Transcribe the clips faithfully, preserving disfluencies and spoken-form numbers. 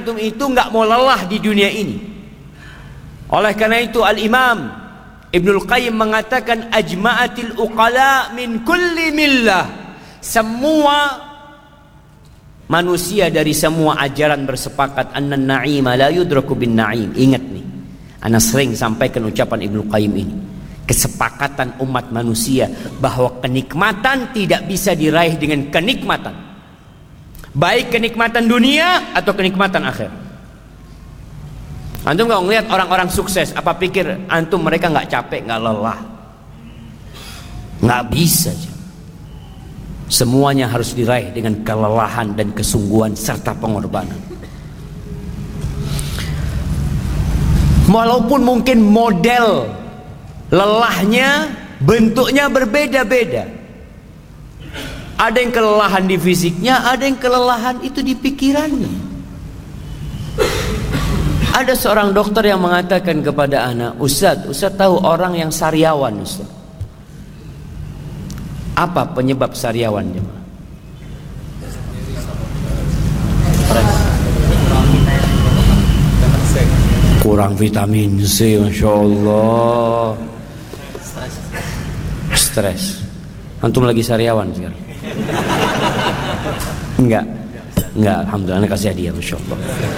antum itu nggak mau lelah di dunia ini. Oleh karena itu Al-Imam Ibnul Qayyim mengatakan ajma'atil uqala min kulli millah. Semua manusia dari semua ajaran bersepakat anna na'ima la yudraku bin na'im. Ingat nih, ana sering sampaikan ucapan Ibnul Qayyim ini. Kesepakatan umat manusia bahwa kenikmatan tidak bisa diraih dengan kenikmatan, baik kenikmatan dunia atau kenikmatan akhir. Antum kalau ngelihat orang-orang sukses, apa pikir antum mereka nggak capek, nggak lelah? Nggak bisa. Semuanya harus diraih dengan kelelahan dan kesungguhan serta pengorbanan. Walaupun mungkin model lelahnya, bentuknya berbeda-beda. Ada yang kelelahan di fisiknya, ada yang kelelahan itu di pikirannya. Ada seorang dokter yang mengatakan kepada anak, Ustaz, Ustaz tahu orang yang sariawan, Ustaz. Apa penyebab sariawannya? Kurang vitamin C, Masya Allah. Stres. Antum lagi sariawan sekarang? Enggak. Enggak, alhamdulillah, anak kasih hadiah, Masya Allah.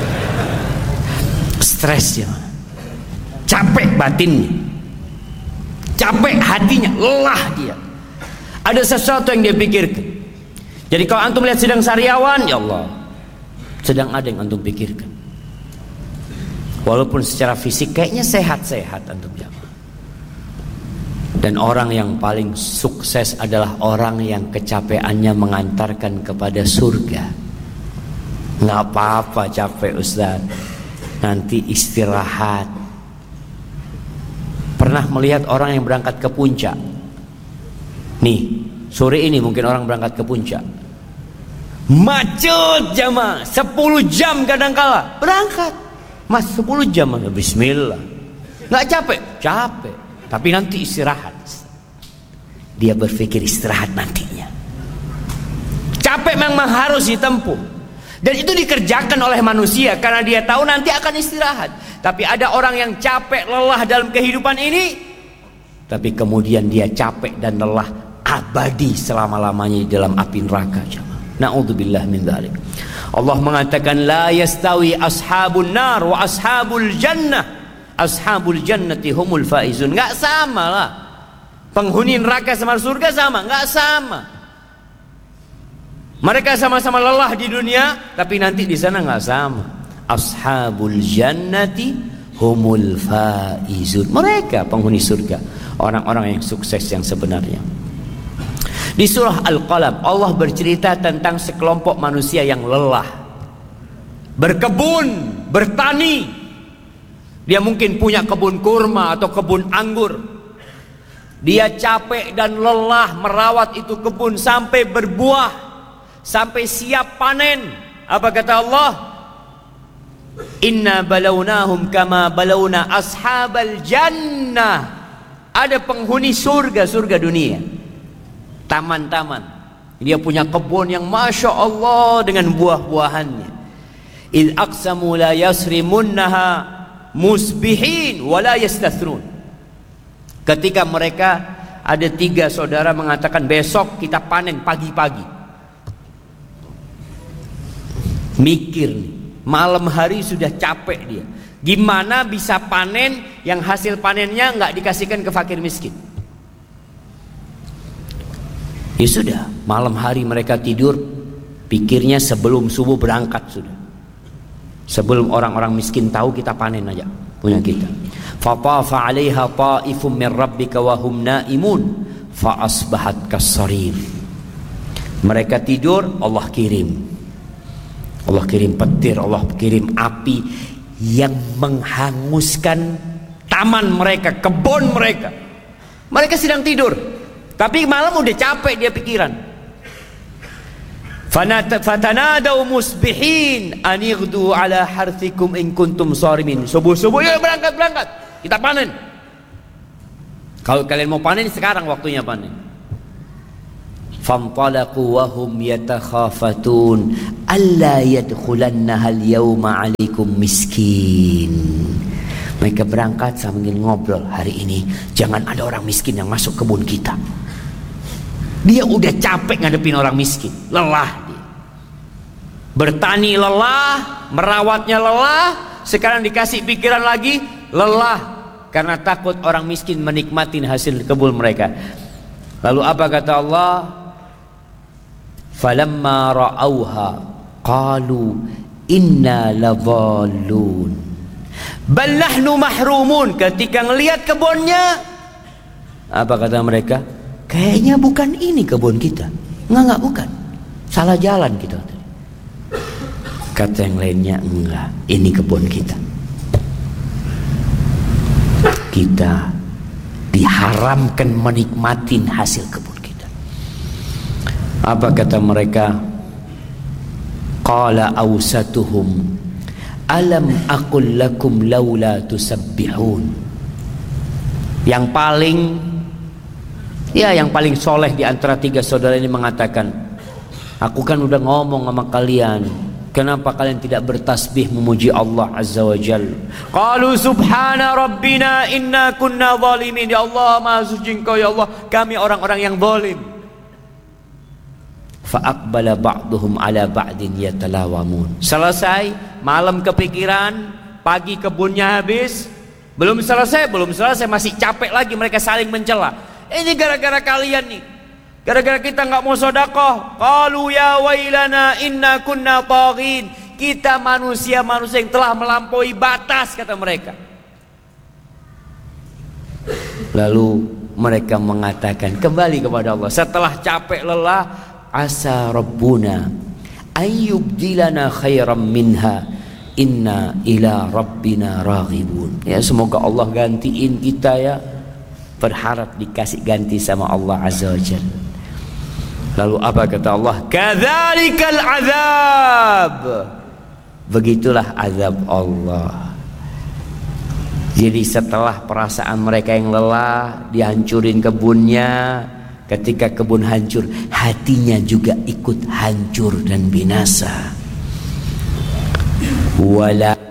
Stres ya. Capek batinnya, capek hatinya, lelah dia. Ada sesuatu yang dia pikirkan. Jadi kalau antum lihat sedang sariawan, ya Allah, sedang ada yang antum pikirkan. Walaupun secara fisik kayaknya sehat-sehat antum jamaah. Dan orang yang paling sukses adalah orang yang kecapeannya mengantarkan kepada surga. Nggak apa-apa capek Ustaz, nanti istirahat. Pernah melihat orang yang berangkat ke puncak? Nih, sore ini mungkin orang berangkat ke puncak. Macet jamaah, sepuluh jam kadangkala berangkat. Mas sepuluh jam, bismillah. Nggak capek? Capek. Tapi nanti istirahat. Dia berpikir istirahat nantinya. Capek memang harus ditempuh. Dan itu dikerjakan oleh manusia karena dia tahu nanti akan istirahat. Tapi ada orang yang capek, lelah dalam kehidupan ini, tapi kemudian dia capek dan lelah abadi selama-lamanya di dalam api neraka. Na'udzubillah min dzalik. Allah mengatakan la yastawi ashabun nar wa ashabul jannah. Ashabul jannati humul faizun. Enggak sama lah. Penghuni neraka sama surga sama? Enggak sama. Mereka sama-sama lelah di dunia, tapi nanti di sana enggak sama. Ashabul jannati humul faizun. Mereka penghuni surga, orang-orang yang sukses yang sebenarnya. Di surah Al-Qalam Allah bercerita tentang sekelompok manusia yang lelah, berkebun, bertani. Dia mungkin punya kebun kurma atau kebun anggur. Dia capek dan lelah merawat itu kebun sampai berbuah, sampai siap panen. Apa kata Allah? Inna balawnahum kama balawna ashabal jannah. Ada penghuni surga, surga dunia, taman-taman. Dia punya kebun yang Masya Allah dengan buah-buahannya. Il aqsamu la yasrimunnaha musbihin wala yastathrun. Ketika mereka ada tiga saudara mengatakan besok kita panen pagi-pagi. Mikir nih, malam hari sudah capek dia. Gimana bisa panen yang hasil panennya nggak dikasihkan ke fakir miskin? Ya sudah, malam hari mereka tidur, pikirnya sebelum subuh berangkat sudah. Sebelum orang-orang miskin tahu kita panen aja punya kita. Fatafa 'alaiha ta'ifum min rabbika wa hum naimun fa asbahat kasarir. Mereka tidur, Allah kirim. Allah kirim petir, Allah kirim api yang menghanguskan taman mereka, kebun mereka. Mereka sedang tidur, tapi malam udah capek dia pikiran. Fatanadaw musbihin anighdu ala harthikum in kuntum sarimin. Subuh-subuh ya berangkat berangkat, kita panen. Kalau kalian mau panen sekarang waktunya panen. Fantalaqu wa hum yatakhafatun alla yadkhulannaha al-yawma 'alaikum miskin. Mereka berangkat sambil ngobrol, hari ini jangan ada orang miskin yang masuk kebun kita. Dia udah capek ngadepin orang miskin, lelah dia. Bertani lelah, merawatnya lelah, sekarang dikasih pikiran lagi lelah karena takut orang miskin menikmati hasil kebun mereka. Lalu apa kata Allah? Falamma ra'auha qalu inna ladhallun bal nahnu mahrumun. Ketika ngelihat kebunnya, apa kata mereka? Kayaknya bukan ini kebun kita. Enggak, enggak bukan. Salah jalan kita. Kata yang lainnya, enggak, ini kebun kita. Kita diharamkan menikmati hasil kebun kita. Apa kata mereka? Qala awsatuhum alam aqul lakum laula tusabbihun. Yang paling ya yang paling soleh di antara tiga saudara ini mengatakan, aku kan udah ngomong sama kalian, kenapa kalian tidak bertasbih memuji Allah Azza wa Jalla? Qalu subhana rabbina inna kunna zalimin. Ya Allah, maha suci Engkau ya Allah, kami orang-orang yang zalim. Fa aqbala ba'duhum ala ba'din yatalawamun. Selesai, malam kepikiran, pagi kebunnya habis, belum selesai, belum selesai masih capek lagi mereka saling mencela. Ini gara-gara kalian nih. Gara-gara kita nggak mau sedekah. Qalu ya wailana inna kunna taghin. Kita manusia-manusia yang telah melampaui batas, kata mereka. Lalu mereka mengatakan kembali kepada Allah setelah capek lelah, asa rabbuna ayyubdilana khairam minha inna ila rabbina raghibun. Ya, semoga Allah gantiin kita ya. Berharap dikasih ganti sama Allah Azza wa Jalla. Lalu apa kata Allah? Kadzalikal azab. Begitulah azab Allah. Jadi setelah perasaan mereka yang lelah, dihancurin kebunnya, ketika kebun hancur, hatinya juga ikut hancur dan binasa. Wala